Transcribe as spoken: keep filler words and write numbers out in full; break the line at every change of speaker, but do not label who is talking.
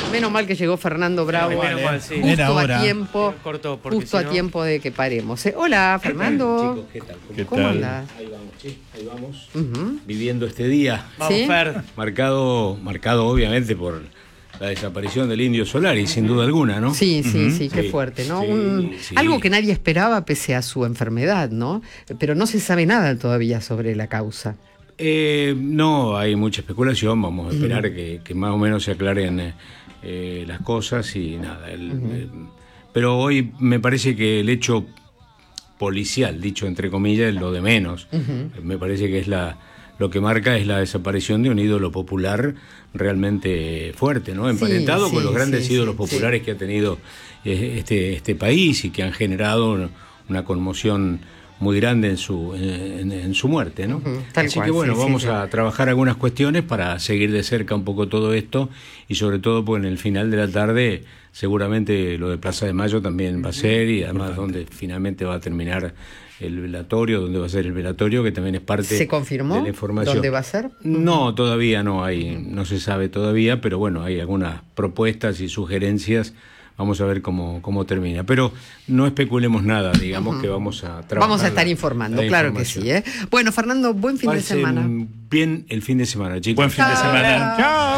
Menos mal que llegó Fernando Bravo.
Menos
Vale.
mal, sí.
Justo
Era
a
hora.
tiempo.
Cortó,
Justo
si
a
no...
tiempo de que paremos. ¿eh? Hola, Fernando.
Chicos, ¿qué tal? ¿Cómo,
¿Qué
¿Cómo
tal?
andás?
Ahí vamos, sí, ahí vamos.
Uh-huh.
Viviendo este día.
Vamos,
¿Sí?
Fer.
Marcado, marcado obviamente por la desaparición del Indio Solari, sin duda alguna, ¿no?
Sí, sí,
Ujú.
sí, qué
Sí,
fuerte, ¿no?
sí,
Un-
sí.
Algo que nadie esperaba pese a su enfermedad, ¿no? Pero no se sabe nada todavía sobre la causa.
Eh, no, hay mucha especulación, vamos a esperar que, que más o menos se aclaren eh, eh, las cosas y nada. El, eh, pero hoy me parece que el hecho policial, dicho entre comillas, es lo de menos.
Uh-huh.
Me parece que es la lo que marca es la desaparición de un ídolo popular realmente fuerte, ¿no? Emparentado
Sí,
con
sí,
los grandes
sí,
ídolos
sí,
populares
sí.
que ha tenido eh, este, este país y que han generado una conmoción muy grande en su en, en su muerte, ¿no?
Ujú, tal
Así
cual,
que bueno,
sí, sí,
vamos
sí.
a trabajar algunas cuestiones para seguir de cerca un poco todo esto y sobre todo pues en el final de la tarde seguramente lo de Plaza de Mayo también va a ser y además donde finalmente va a terminar el velatorio, donde va a ser el velatorio que también es parte
¿Se confirmó
de la información.
dónde va a ser?
No, todavía no hay, no se sabe todavía, pero bueno, hay algunas propuestas y sugerencias. Vamos a ver cómo, cómo termina. Pero no especulemos nada, digamos uh-huh. que vamos a trabajar.
Vamos a estar
la,
informando,
la
claro que sí. ¿eh? Bueno, Fernando, buen fin
Pasen
de semana.
bien el fin de semana, chicos.
Buen fin de semana.
Chao.
Chao.